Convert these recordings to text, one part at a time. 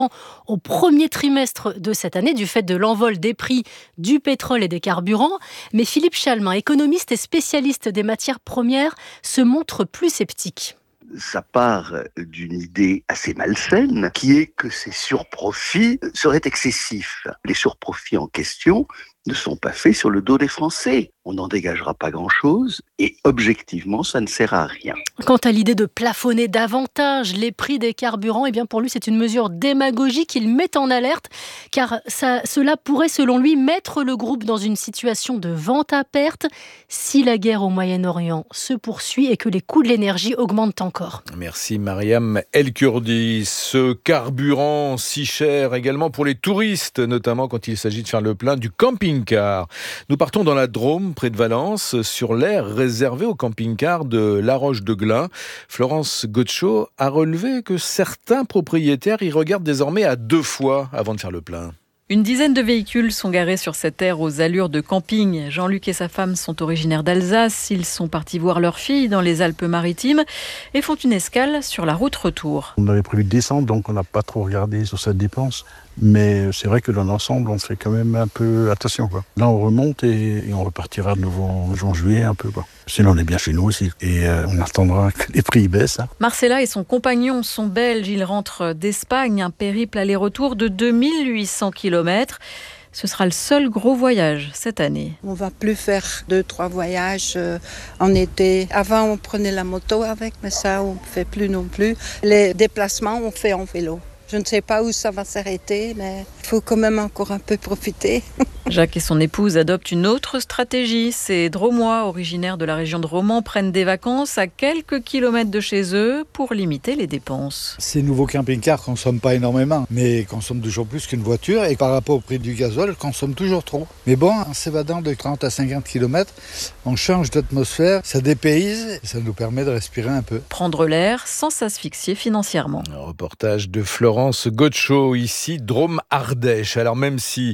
au premier trimestre de cette année du fait de l'envol des prix du pétrole et des carburants. Mais Philippe Chalmin, économiste et spécialiste des matières premières, se montre plus sceptique. Ça part d'une idée assez malsaine qui est que ces surprofits seraient excessifs. Les surprofits en question ne sont pas faits sur le dos des Français. On n'en dégagera pas grand-chose et objectivement, ça ne sert à rien. Quant à l'idée de plafonner davantage les prix des carburants, eh bien pour lui, c'est une mesure démagogique qu'il met en alerte car cela pourrait, selon lui, mettre le groupe dans une situation de vente à perte si la guerre au Moyen-Orient se poursuit et que les coûts de l'énergie augmentent encore. Merci Mariam El-Kurdi. Ce carburant si cher également pour les touristes, notamment quand il s'agit de faire le plein du camping-car. Nous partons dans la Drôme, près de Valence, sur l'aire réservée au camping-car de La Roche-de-Glun. Florence Gotcho a relevé que certains propriétaires y regardent désormais à 2 fois avant de faire le plein. Une dizaine de véhicules sont garés sur cette aire aux allures de camping. Jean-Luc et sa femme sont originaires d'Alsace. Ils sont partis voir leur fille dans les Alpes-Maritimes et font une escale sur la route retour. On avait prévu de descendre, donc on n'a pas trop regardé sur cette dépense. Mais c'est vrai que dans l'ensemble, on fait quand même un peu attention, quoi. Là, on remonte et on repartira de nouveau en juin-juillet un peu, quoi. Sinon, on est bien chez nous aussi. Et on attendra que les prix baissent. Marcella et son compagnon sont belges. Ils rentrent d'Espagne, un périple aller-retour de 2800 km. Ce sera le seul gros voyage cette année. On va plus faire 2-3 voyages en été. Avant, on prenait la moto avec, mais ça, on ne fait plus non plus. Les déplacements, on fait en vélo. Je ne sais pas où ça va s'arrêter, mais il faut quand même encore un peu profiter. Jacques et son épouse adoptent une autre stratégie. Ces Dromois, originaires de la région de Romans, prennent des vacances à quelques kilomètres de chez eux pour limiter les dépenses. Ces nouveaux camping-cars ne consomment pas énormément, mais consomment toujours plus qu'une voiture. Et par rapport au prix du gasoil, consomment toujours trop. Mais bon, en s'évadant de 30 à 50 km, on change d'atmosphère, ça dépayse et ça nous permet de respirer un peu. Prendre l'air sans s'asphyxier financièrement. Un reportage de Florence Gotcho, ici, Drôme-Ardèche. Alors même si,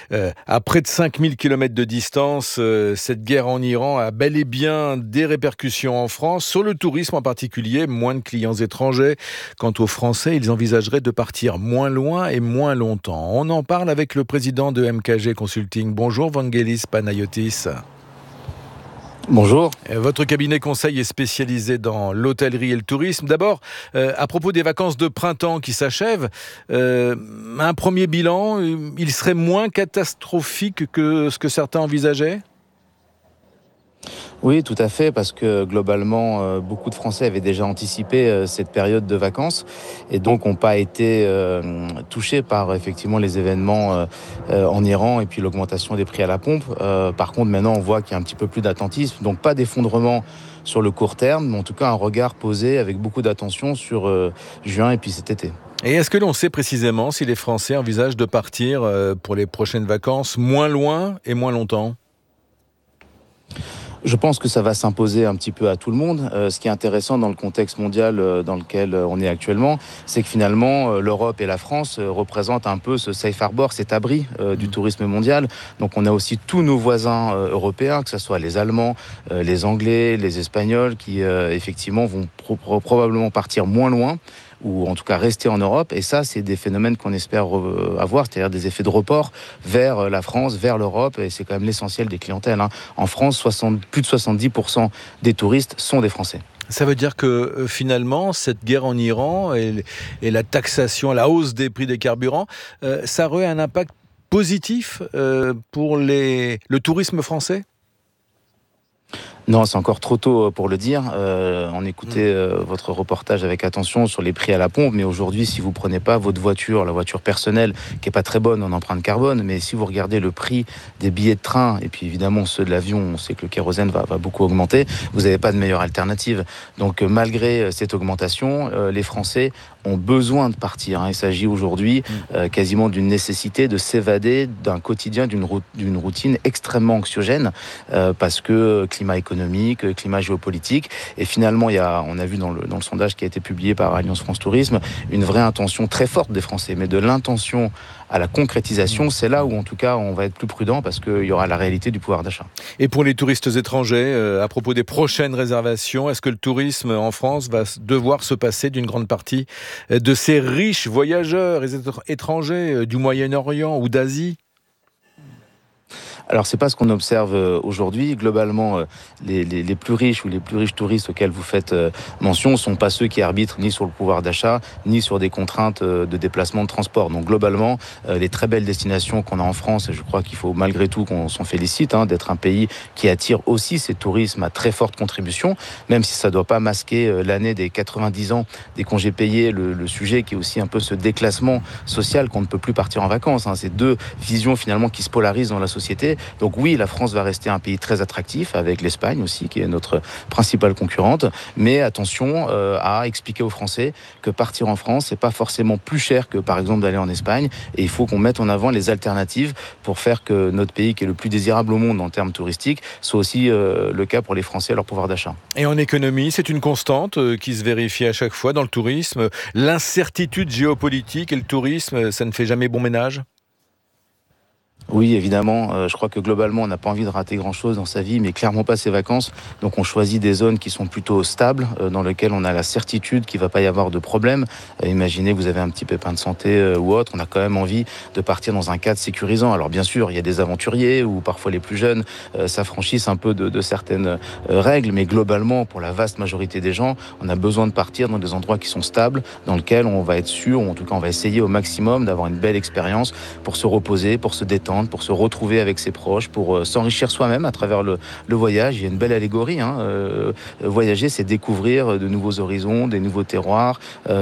à près de 5000 km de distance, cette guerre en Iran a bel et bien des répercussions en France, sur le tourisme en particulier, moins de clients étrangers. Quant aux Français, ils envisageraient de partir moins loin et moins longtemps. On en parle avec le président de MKG Consulting. Bonjour Vangelis Panayotis. Bonjour. Votre cabinet conseil est spécialisé dans l'hôtellerie et le tourisme. D'abord, à propos des vacances de printemps qui s'achèvent, un premier bilan, il serait moins catastrophique que ce que certains envisageaient ? Oui, tout à fait, parce que globalement, beaucoup de Français avaient déjà anticipé cette période de vacances et donc n'ont pas été touchés par effectivement les événements en Iran et puis l'augmentation des prix à la pompe. Par contre, maintenant, on voit qu'il y a un petit peu plus d'attentisme, donc pas d'effondrement sur le court terme, mais en tout cas un regard posé avec beaucoup d'attention sur juin et puis cet été. Et est-ce que l'on sait précisément si les Français envisagent de partir pour les prochaines vacances moins loin et moins longtemps ? Je pense que ça va s'imposer un petit peu à tout le monde. Ce qui est intéressant dans le contexte mondial dans lequel on est actuellement, c'est que finalement, l'Europe et la France représentent un peu ce safe harbor, cet abri du tourisme mondial. Donc on a aussi tous nos voisins européens, que ce soit les Allemands, les Anglais, les Espagnols, qui effectivement vont probablement partir moins loin, ou en tout cas rester en Europe. Et ça, c'est des phénomènes qu'on espère avoir, c'est-à-dire des effets de report vers la France, vers l'Europe, et c'est quand même l'essentiel des clientèles. En France, plus de 70% des touristes sont des Français. Ça veut dire que finalement, cette guerre en Iran et la taxation, la hausse des prix des carburants, ça aurait un impact positif pour le tourisme français ? Non, c'est encore trop tôt pour le dire. On écoutait votre reportage avec attention sur les prix à la pompe, mais aujourd'hui, si vous prenez pas votre voiture, la voiture personnelle, qui est pas très bonne en empreinte carbone, mais si vous regardez le prix des billets de train, et puis évidemment ceux de l'avion, on sait que le kérosène va beaucoup augmenter, vous n'avez pas de meilleure alternative. Donc malgré cette augmentation, les Français ont besoin de partir. Il s'agit aujourd'hui quasiment d'une nécessité de s'évader d'un quotidien, d'une routine extrêmement anxiogène, parce que climat économique, climat géopolitique. Et finalement, on a vu dans le sondage qui a été publié par Alliance France Tourisme, une vraie intention très forte des Français. Mais de l'intention à la concrétisation, c'est là où en tout cas on va être plus prudent parce qu'il y aura la réalité du pouvoir d'achat. Et pour les touristes étrangers, à propos des prochaines réservations, est-ce que le tourisme en France va devoir se passer d'une grande partie de ces riches voyageurs étrangers du Moyen-Orient ou d'Asie ? Alors, c'est pas ce qu'on observe aujourd'hui. Globalement, les plus riches ou les plus riches touristes auxquels vous faites mention ne sont pas ceux qui arbitrent ni sur le pouvoir d'achat, ni sur des contraintes de déplacement, de transport. Donc, globalement, les très belles destinations qu'on a en France, et je crois qu'il faut malgré tout qu'on s'en félicite, d'être un pays qui attire aussi ces tourismes à très forte contribution, même si ça ne doit pas masquer l'année des 90 ans des congés payés, le sujet qui est aussi un peu ce déclassement social qu'on ne peut plus partir en vacances. Ces deux visions finalement qui se polarisent dans la société. Donc oui, la France va rester un pays très attractif, avec l'Espagne aussi, qui est notre principale concurrente. Mais attention à expliquer aux Français que partir en France, c'est pas forcément plus cher que par exemple d'aller en Espagne. Et il faut qu'on mette en avant les alternatives pour faire que notre pays, qui est le plus désirable au monde en termes touristiques, soit aussi le cas pour les Français et leur pouvoir d'achat. Et en économie, c'est une constante qui se vérifie à chaque fois dans le tourisme. L'incertitude géopolitique et le tourisme, ça ne fait jamais bon ménage ? Oui, évidemment. Je crois que globalement, on n'a pas envie de rater grand-chose dans sa vie, mais clairement pas ses vacances. Donc on choisit des zones qui sont plutôt stables, dans lesquelles on a la certitude qu'il ne va pas y avoir de problème. Imaginez que vous avez un petit pépin de santé ou autre, on a quand même envie de partir dans un cadre sécurisant. Alors bien sûr, il y a des aventuriers ou parfois les plus jeunes s'affranchissent un peu de certaines règles, mais globalement, pour la vaste majorité des gens, on a besoin de partir dans des endroits qui sont stables, dans lesquels on va être sûr, ou en tout cas on va essayer au maximum d'avoir une belle expérience pour se reposer, pour se détendre, pour se retrouver avec ses proches, pour s'enrichir soi-même à travers le voyage. Il y a une belle allégorie. Voyager, c'est découvrir de nouveaux horizons, des nouveaux terroirs,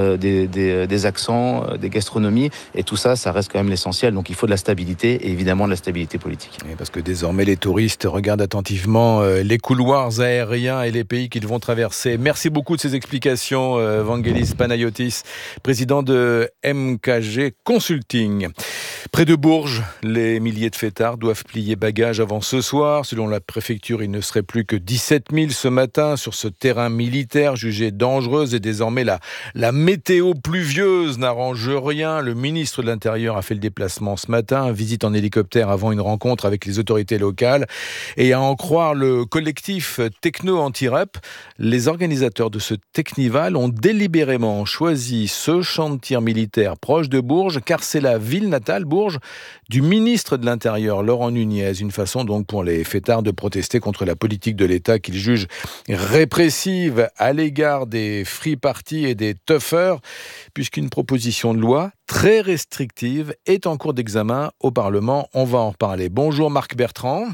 des accents, des gastronomies. Et tout ça, ça reste quand même l'essentiel. Donc il faut de la stabilité et évidemment de la stabilité politique. Et parce que désormais, les touristes regardent attentivement les couloirs aériens et les pays qu'ils vont traverser. Merci beaucoup de ces explications, Vangelis Panayotis, président de MKG Consulting. Près de Bourges, les milliers de fêtards doivent plier bagages avant ce soir. Selon la préfecture, il ne serait plus que 17 000 ce matin sur ce terrain militaire jugé dangereux. Et désormais, la météo pluvieuse n'arrange rien. Le ministre de l'Intérieur a fait le déplacement ce matin, visite en hélicoptère avant une rencontre avec les autorités locales. Et à en croire le collectif Techno Anti-Rep, les organisateurs de ce Technival ont délibérément choisi ce champ de tir militaire proche de Bourges, car c'est la ville natale, Bourges, du ministre de l'Intérieur, Laurent Nunez. Une façon donc pour les fêtards de protester contre la politique de l'État qu'ils jugent répressive à l'égard des free parties et des toughers, puisqu'une proposition de loi très restrictive est en cours d'examen au Parlement. On va en reparler. Bonjour Marc Bertrand.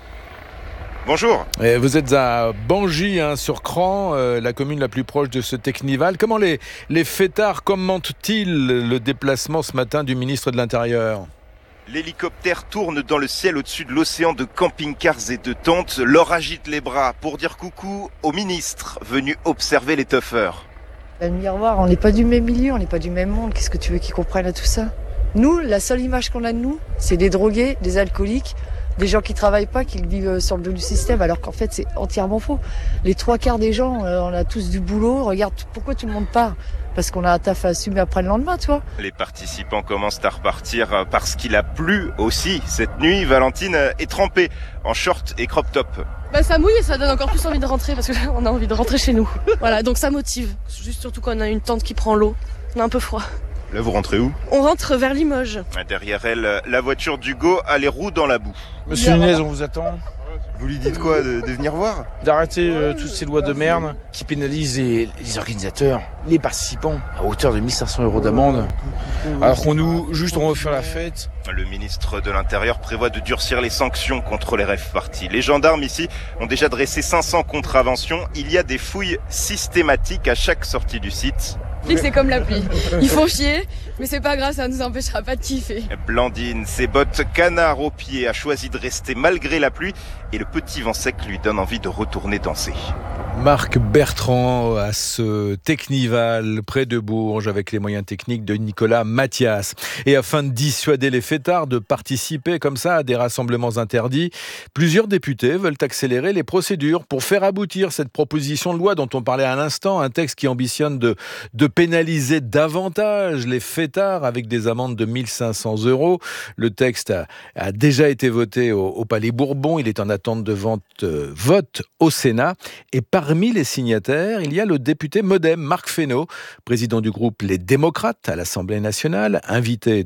Bonjour. Vous êtes à Bangy, sur Cran, la commune la plus proche de ce Technival. Comment les fêtards commentent-ils le déplacement ce matin du ministre de l'Intérieur ? L'hélicoptère tourne dans le ciel au-dessus de l'océan de camping-cars et de tentes. Leur agite les bras pour dire coucou au ministre venu observer les toughers. Le miroir, on n'est pas du même milieu, on n'est pas du même monde. Qu'est-ce que tu veux qu'ils comprennent à tout ça ? Nous, la seule image qu'on a de nous, c'est des drogués, des alcooliques, des gens qui travaillent pas, qui vivent sur le dos du système, alors qu'en fait c'est entièrement faux. Les 3/4 des gens, on a tous du boulot. Regarde, pourquoi tout le monde part ? Parce qu'on a un taf à assumer après le lendemain, tu vois. Les participants commencent à repartir parce qu'il a plu aussi. Cette nuit, Valentine est trempée en short et crop top. Ça mouille et ça donne encore plus envie de rentrer parce qu'on a envie de rentrer chez nous. Voilà, donc ça motive. Juste surtout quand on a une tente qui prend l'eau. On a un peu froid. Là, vous rentrez où ? On rentre vers Limoges. Derrière elle, la voiture d'Hugo a les roues dans la boue. Monsieur Nunez, on vous attend. Vous lui dites quoi, de venir voir ? D'arrêter toutes ces lois de merde qui pénalisent les organisateurs, les participants, à hauteur de 1 500 € d'amende. Alors qu'on on veut faire la fête. Le ministre de l'Intérieur prévoit de durcir les sanctions contre les rave parties. Les gendarmes ici ont déjà dressé 500 contraventions. Il y a des fouilles systématiques à chaque sortie du site. C'est comme la pluie. Ils font chier, mais c'est pas grave, ça nous empêchera pas de kiffer. Blandine, ses bottes canard aux pieds, a choisi de rester malgré la pluie et le petit vent sec lui donne envie de retourner danser. Marc Bertrand à ce Technival près de Bourges avec les moyens techniques de Nicolas Mathias. Et afin de dissuader les fêtards de participer comme ça à des rassemblements interdits, plusieurs députés veulent accélérer les procédures pour faire aboutir cette proposition de loi dont on parlait à l'instant, un texte qui ambitionne de pénaliser davantage les fêtards avec des amendes de 1 500 €. Le texte a déjà été voté au Palais Bourbon, il est en attente de vote au Sénat et par parmi les signataires, il y a le député MoDem, Marc Fesneau, président du groupe Les Démocrates à l'Assemblée nationale, invité